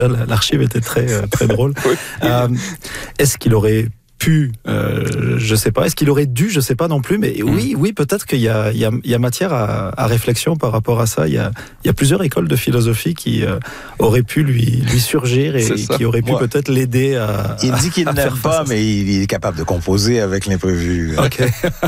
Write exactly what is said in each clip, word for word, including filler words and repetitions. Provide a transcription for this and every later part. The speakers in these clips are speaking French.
L'archive était très, très drôle. Oui. Euh, est-ce qu'il aurait pu, euh, je sais pas, est-ce qu'il aurait dû, je sais pas non plus, mais oui, oui, peut-être qu'il y a, il y a, il y a matière à, à réflexion par rapport à ça. Il y a, il y a plusieurs écoles de philosophie qui euh, auraient pu lui, lui surgir et qui auraient pu ouais. peut-être l'aider à. Il dit qu'il n'aime pas, mais il est capable de composer avec l'imprévu. Ok.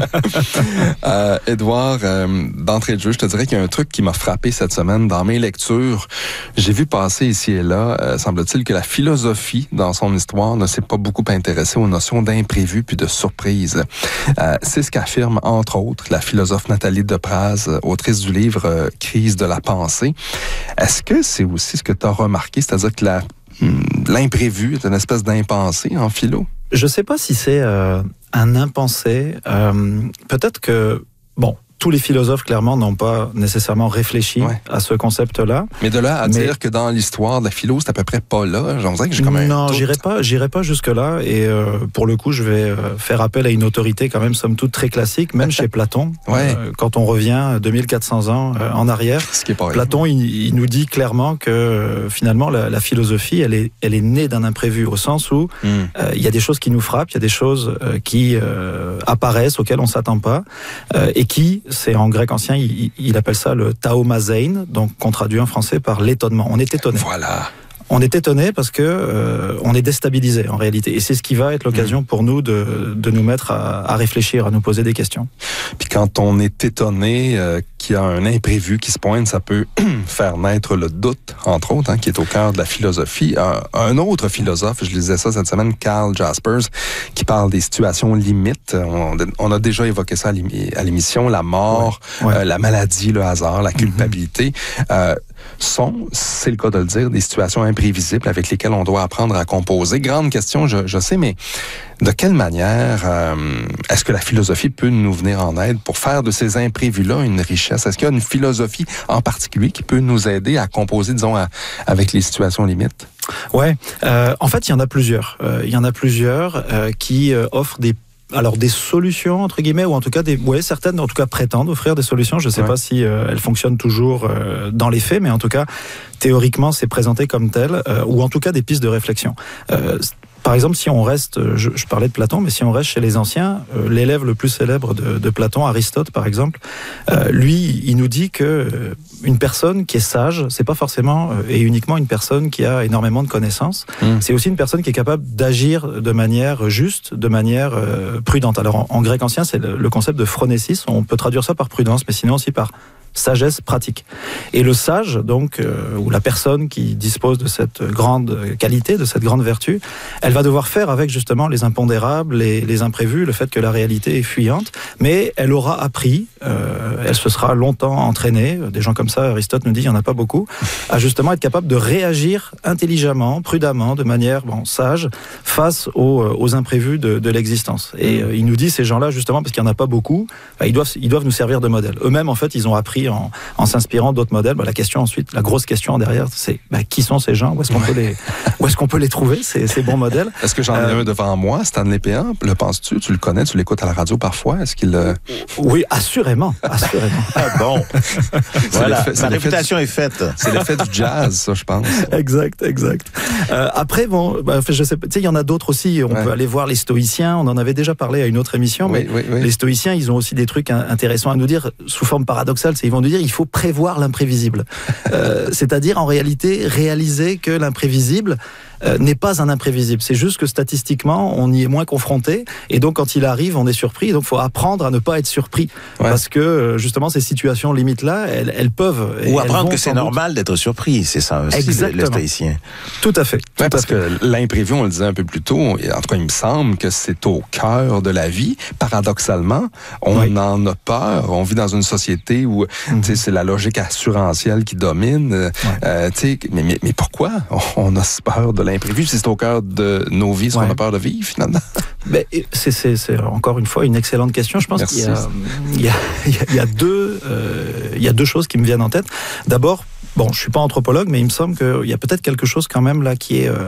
euh, Édouard, euh, d'entrée de jeu, je te dirais qu'il y a un truc qui m'a frappé cette semaine dans mes lectures. J'ai vu passer ici et là, euh, semble-t-il que la philosophie, dans son histoire, ne s'est pas beaucoup intéressée aux notions d'imprévu puis de surprise. Euh, c'est ce qu'affirme, entre autres, la philosophe Nathalie Depraz, autrice du livre euh, « Crise de la pensée ». Est-ce que c'est aussi ce que tu as remarqué, c'est-à-dire que la, l'imprévu est une espèce d'impensé en philo? Je ne sais pas si c'est euh, un impensé. Euh, peut-être que, bon, tous les philosophes, clairement, n'ont pas nécessairement réfléchi ouais. à ce concept-là. Mais de là à Mais... dire que dans l'histoire de la philo, c'est à peu près pas là, j'en dirais que j'ai quand même... Non, j'irai pas, j'irai pas jusque-là. Et euh, pour le coup, je vais euh, faire appel à une autorité quand même, somme toute, très classique, même chez Platon. Ouais. Euh, quand on revient deux mille quatre cents ans euh, en arrière, Ce qui est pas Platon, il, il nous dit clairement que euh, finalement, la, la philosophie, elle est, elle est née d'un imprévu, au sens où il mm. euh, y a des choses qui nous frappent, il y a des choses euh, qui euh, apparaissent, auxquelles on s'attend pas, euh, et qui, c'est en grec ancien, Il, il appelle ça le taomazein, donc qu'on traduit en français par l'étonnement. On est étonné. Voilà. On est étonné parce que euh, on est déstabilisé en réalité. Et c'est ce qui va être l'occasion mmh. pour nous de, de nous mettre à, à réfléchir, à nous poser des questions. Puis quand on est étonné euh, qu'il y a un imprévu qui se pointe, ça peut faire naître le doute, entre autres, hein, qui est au cœur de la philosophie. Un, un autre philosophe, je lisais ça cette semaine, Karl Jaspers, qui parle des situations limites. On, on a déjà évoqué ça à l'émission, la mort, ouais. Ouais. Euh, la maladie, le hasard, la culpabilité. Mmh. Euh, sont, c'est le cas de le dire, des situations imprévisibles avec lesquelles on doit apprendre à composer. Grande question, je, je sais, mais de quelle manière euh, est-ce que la philosophie peut nous venir en aide pour faire de ces imprévus-là une richesse? Est-ce qu'il y a une philosophie en particulier qui peut nous aider à composer, disons, à, avec les situations limites? Ouais, euh, en fait, il y en a plusieurs. Euh, il y en a plusieurs euh, qui euh, offrent des Alors des solutions entre guillemets, ou en tout cas des, ouais, certaines en tout cas prétendent offrir des solutions. Je ne sais ouais. pas si euh, elles fonctionnent toujours euh, dans les faits, mais en tout cas théoriquement c'est présenté comme tel, euh, ou en tout cas des pistes de réflexion. Euh, Par exemple, si on reste, je, je parlais de Platon, mais si on reste chez les anciens, euh, l'élève le plus célèbre de, de Platon, Aristote par exemple, euh, lui, il nous dit que euh, une personne qui est sage, c'est pas forcément euh, et uniquement une personne qui a énormément de connaissances. Mmh. C'est aussi une personne qui est capable d'agir de manière juste, de manière euh, prudente. Alors en, en grec ancien, c'est le, le concept de phronésis. On peut traduire ça par prudence, mais sinon aussi par sagesse pratique. Et le sage, donc, euh, ou la personne qui dispose de cette grande qualité, de cette grande vertu, elle va devoir faire avec justement les impondérables, les, les imprévus, le fait que la réalité est fuyante, mais elle aura appris, euh, elle se sera longtemps entraînée, des gens comme ça, Aristote nous dit, il n'y en a pas beaucoup, à justement être capable de réagir intelligemment, prudemment, de manière bon, sage, face aux, aux imprévus de, de l'existence. Et euh, il nous dit, ces gens-là, justement, parce qu'il n'y en a pas beaucoup, bah, ils, doivent, ils doivent nous servir de modèle. Eux-mêmes, en fait, ils ont appris En, en s'inspirant d'autres modèles. Bah, la question ensuite, la grosse question derrière, c'est bah, qui sont ces gens? Où est-ce qu'on peut les, où est-ce qu'on peut les trouver, ces, ces bons modèles? Est-ce que j'en ai euh, un devant moi, Stanley Péan? Le penses-tu? Tu le connais? Tu l'écoutes à la radio parfois? Est-ce qu'il... Euh... Oui, assurément. assurément. Ah bon. Voilà, ma réputation du, est faite. C'est l'effet du jazz, ça, je pense. Exact, exact. Euh, après, bon, bah, je sais pas, tu sais, il y en a d'autres aussi. On ouais. peut aller voir les stoïciens. On en avait déjà parlé à une autre émission, oui, mais oui, oui. les stoïciens, ils ont aussi des trucs intéressants à nous dire sous forme paradoxale. C'est ils vont nous dire il faut prévoir l'imprévisible. Euh, c'est-à-dire, en réalité, réaliser que l'imprévisible euh, n'est pas un imprévisible. C'est juste que statistiquement, on y est moins confronté. Et donc, quand il arrive, on est surpris. Et donc, il faut apprendre à ne pas être surpris. Ouais. Parce que, justement, ces situations limites-là, elles, elles peuvent... Ou apprendre que c'est normal d'être surpris. C'est ça aussi, exactement. Le stoïcien. Tout à fait. Tout ouais, parce à fait. que l'imprévu, on le disait un peu plus tôt, en tout cas, il me semble que c'est au cœur de la vie. Paradoxalement, on oui. en a peur. On vit dans une société où mm-hmm. c'est la logique assurantielle qui domine. Ouais. Euh, mais, mais, mais pourquoi on a peur de l'imprévu? Si c'est au cœur de nos vies, est-ce ouais. qu'on a peur de vivre, finalement? Ben, c'est, c'est, c'est encore une fois une excellente question. Je pense Merci. qu'il y a, il y a, il y a, il y a deux, euh, il y a deux choses qui me viennent en tête. D'abord, bon, je suis pas anthropologue, mais il me semble qu'il y a peut-être quelque chose quand même là qui est... Euh,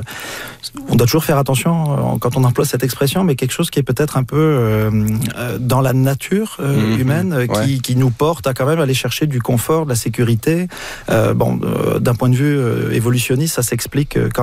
on doit toujours faire attention euh, quand on emploie cette expression, mais quelque chose qui est peut-être un peu euh, euh, dans la nature euh, mmh, humaine, euh, ouais. qui, qui nous porte à quand même aller chercher du confort, de la sécurité. Euh, bon, euh, d'un point de vue euh, évolutionniste, ça s'explique quand